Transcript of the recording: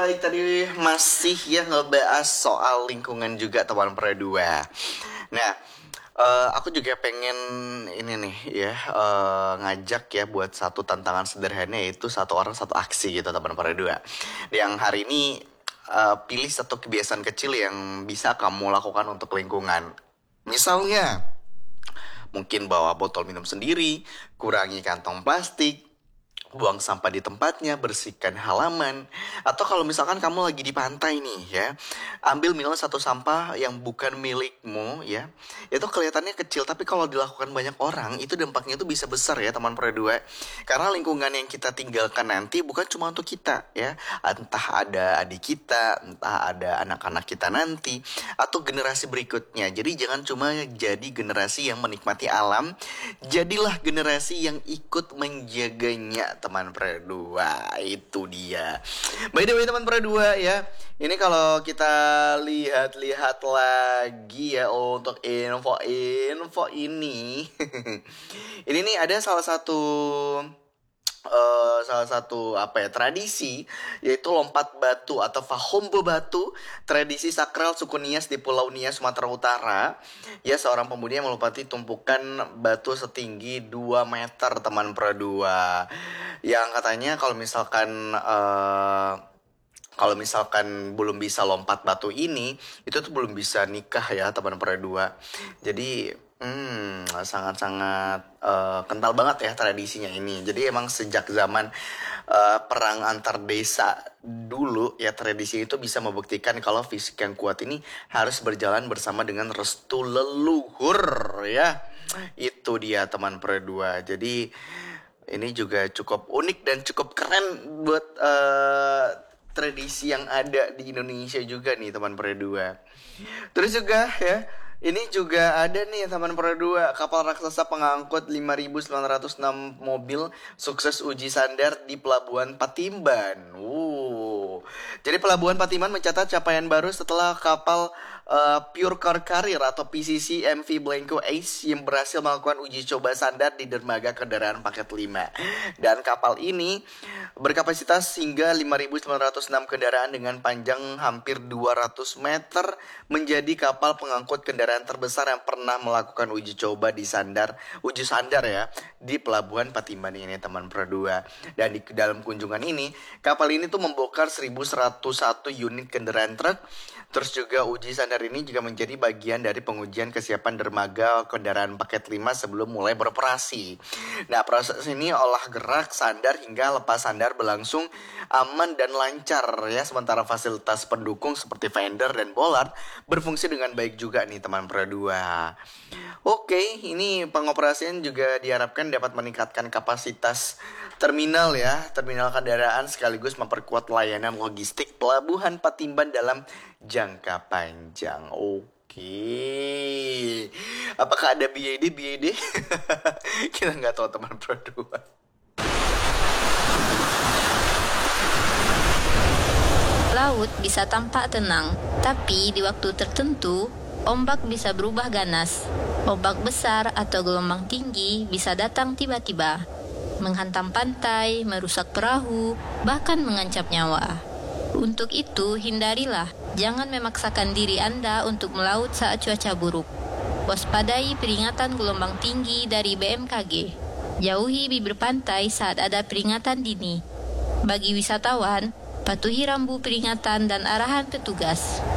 baik, tadi masih ya ngebahas soal lingkungan juga teman dua. Nah, aku juga pengen ini nih ya ngajak ya buat satu tantangan sederhana, yaitu satu orang satu aksi gitu teman dua. Yang hari ini pilih satu kebiasaan kecil yang bisa kamu lakukan untuk lingkungan. Misalnya, mungkin bawa botol minum sendiri, kurangi kantong plastik, buang sampah di tempatnya, bersihkan halaman. Atau kalau misalkan kamu lagi di pantai nih ya, ambil misalnya satu sampah yang bukan milikmu ya. Itu kelihatannya kecil, tapi kalau dilakukan banyak orang, itu dampaknya itu bisa besar ya teman dua. Karena lingkungan yang kita tinggalkan nanti bukan cuma untuk kita ya. Entah ada adik kita, entah ada anak-anak kita nanti, atau generasi berikutnya. Jadi jangan cuma jadi generasi yang menikmati alam, jadilah generasi yang ikut menjaganya teman dua. Itu dia. By the way teman dua ya, ini kalau kita lihat-lihat lagi ya untuk info ini ini nih ada salah satu apa ya, tradisi, yaitu lompat batu atau Fahombo batu, tradisi sakral suku Nias di Pulau Nias, Sumatera Utara. Ya, seorang pemuda yang melompati tumpukan batu setinggi 2 meter teman dua. Yang katanya kalau misalkan belum bisa lompat batu ini, itu tuh belum bisa nikah ya teman dua. Jadi sangat-sangat kental banget ya tradisinya ini. Jadi emang sejak zaman perang antar desa dulu ya, tradisi itu bisa membuktikan kalau fisik yang kuat ini harus berjalan bersama dengan restu leluhur ya. Itu dia teman dua. Jadi ini juga cukup unik dan cukup keren buat tradisi yang ada di Indonesia juga nih teman dua. Terus juga ya, ini juga ada nih teman dua, kapal raksasa pengangkut 5.906 mobil sukses uji sandar di Pelabuhan Patimban. Jadi Pelabuhan Patimban mencatat capaian baru setelah kapal Pure Car Carrier atau PCC MV Blanco Ace yang berhasil melakukan uji coba sandar di dermaga kendaraan paket 5. Dan kapal ini berkapasitas hingga 5.906 kendaraan dengan panjang hampir 200 meter, menjadi kapal pengangkut kendaraan terbesar yang pernah melakukan uji sandar ya di Pelabuhan Patimban ini teman dua. Dan di dalam kunjungan ini, kapal ini tuh membongkar 1.101 unit kendaraan truk. Terus juga uji sandar ini juga menjadi bagian dari pengujian kesiapan dermaga kendaraan paket 5 sebelum mulai beroperasi. Nah, proses ini olah gerak sandar hingga lepas sandar berlangsung aman dan lancar ya. Sementara fasilitas pendukung seperti fender dan bollard berfungsi dengan baik juga nih teman dua. Oke, ini pengoperasian juga diharapkan dapat meningkatkan kapasitas terminal kendaraan, sekaligus memperkuat layanan logistik Pelabuhan Patimban dalam jangka panjang. Oke. Apakah ada BYD? Kita nggak tahu teman dua. Laut bisa tampak tenang, tapi di waktu tertentu, ombak bisa berubah ganas. Ombak besar atau gelombang tinggi bisa datang tiba-tiba, menghantam pantai, merusak perahu, bahkan mengancam nyawa. Untuk itu, hindarilah, jangan memaksakan diri Anda untuk melaut saat cuaca buruk. Waspadai peringatan gelombang tinggi dari BMKG. Jauhi bibir pantai saat ada peringatan dini. Bagi wisatawan, patuhi rambu peringatan dan arahan petugas.